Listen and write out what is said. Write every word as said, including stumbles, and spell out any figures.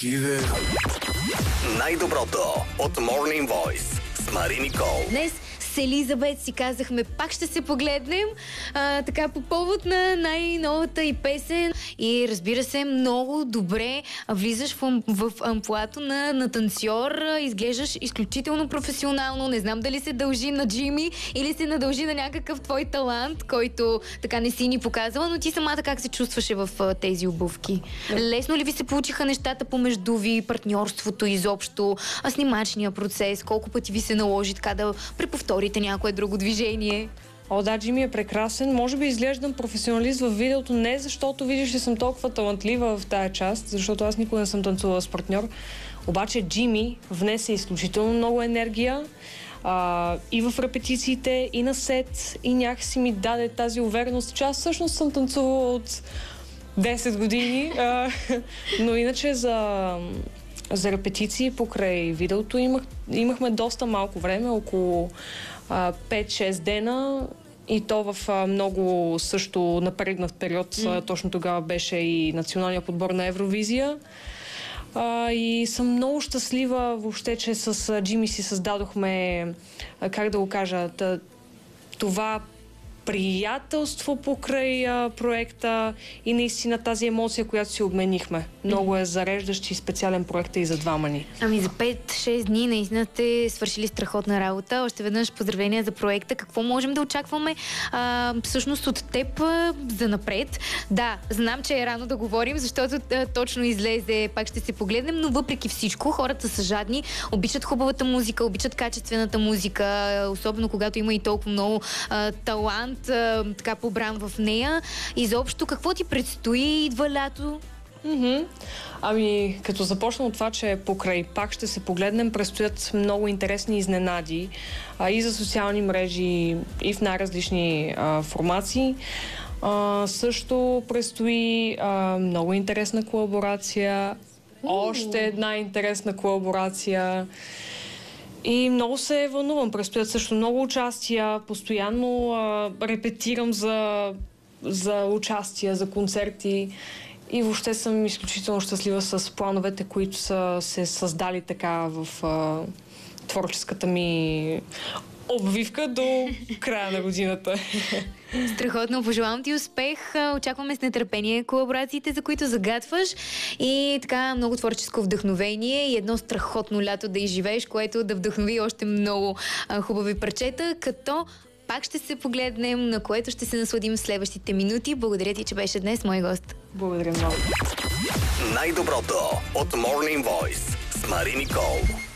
Най-доброто от Morning Voice с Мари Никол. Днес с Елизабет си казахме, пак ще се погледнем а, така по повод на най-новата и песен. И разбира се, много добре влизаш в, в амплуато на, на танцор. Изглеждаш изключително професионално. Не знам дали се дължи на Джими или се надължи на някакъв твой талант, който така не си ни показала, но ти самата как се чувстваше в а, тези обувки? Лесно ли ви се получиха нещата помежду ви, партньорството изобщо, а снимачния процес? Колко пъти ви се наложи така да преповторите някое друго движение? О, да, Джими е прекрасен. Може би изглеждам професионалист в видеото, не защото видиш ли съм толкова талантлива в тая част, защото аз никога не съм танцувала с партньор. Обаче Джими внесе изключително много енергия а, и в репетициите, и на сет, и някакси ми даде тази увереност, че аз всъщност съм танцувала от десет години. А, но иначе за... За репетиции покрай видеото имах, имахме доста малко време, около а, пет-шест дена, и то в а, много също напрегнат период. Mm. Точно тогава беше и националния подбор на Евровизия. А, и съм много щастлива въобще, че с а, Джими си създадохме, а, как да го кажа, това приятелство покрай а, проекта и наистина тази емоция, която си обменихме. Много е зареждащ и специален проект и за двама ни. Ами за пет-шест дни наистина сте свършили страхотна работа. Още веднъж поздравления за проекта. Какво можем да очакваме а, всъщност от теб а, за напред? Да, знам, че е рано да говорим, защото а, точно излезе, пак ще се погледнем, но въпреки всичко хората са жадни, обичат хубавата музика, обичат качествената музика, особено когато има и толкова много а, талант, така побран в нея. Изобщо, какво ти предстои? Идва лято? Mm-hmm. Ами, като започна от това, че покрай пак ще се погледнем, предстоят много интересни изненади а, и за социални мрежи, и в най-различни а, формации. А, също предстои а, много интересна колаборация, mm. още една интересна колаборация. И много се вълнувам. Предстоят също много участия. Постоянно а, репетирам за, за участия, за концерти. И въобще съм изключително щастлива с плановете, които са се създали така в а, творческата ми обвивка до края на годината. Страхотно, пожелавам ти успех. Очакваме с нетърпение колаборациите, за които загатваш, и така много творческо вдъхновение и едно страхотно лято да изживееш, което да вдъхнови още много а, хубави парчета, като пак ще се погледнем, на което ще се насладим в следващите минути. Благодаря ти, че беше днес мой гост. Благодаря много. Най-доброто от Morning Voice с Мари Никол.